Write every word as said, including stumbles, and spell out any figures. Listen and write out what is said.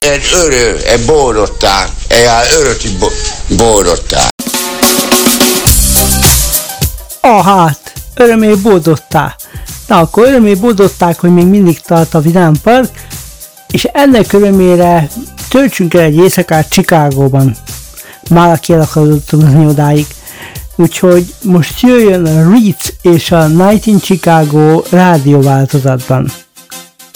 egy örő, egy bódottán, egy öröti bódottán. Ah, hát, örömé bódottál. Na, akkor örömé bódották, hogy még mindig tart a Vidám Park, és ennek örömére töltsünk el egy éjszakát Chicagóban. Már aki el akarod tudni odáig. Úgyhogy most jöjjön a Reeds és a Night in Chicago rádióváltozatban.